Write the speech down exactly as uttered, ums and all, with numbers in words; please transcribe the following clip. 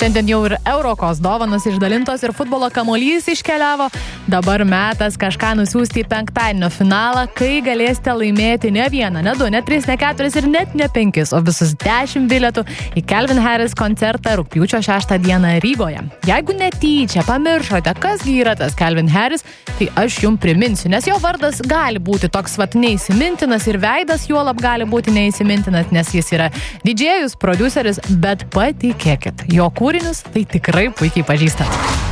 Šiandien jau ir Eurokos dovanos išdalintos ir futbolo kamuolys iškeliavo. Dabar metas kažką nusiųsti į penktadienio finalą, kai galėsite laimėti ne vieną, ne du, ne tris, ne keturis ir net ne penkis, o visus dešimt bilietų į Calvin Harris koncertą rugpjūčio šeštą dieną Rygoje. Jeigu netyčia pamiršote, kasgi yra tas Calvin Harris, tai aš jums priminsiu, nes jo vardas gali būti toks vat neįsimintinas ir veidas juolab gali būti neįsimintinas, nes jis yra didžėjus, prodiuseris, bet patikėkit, jo kūrinius tai tikrai puikiai pažįstat.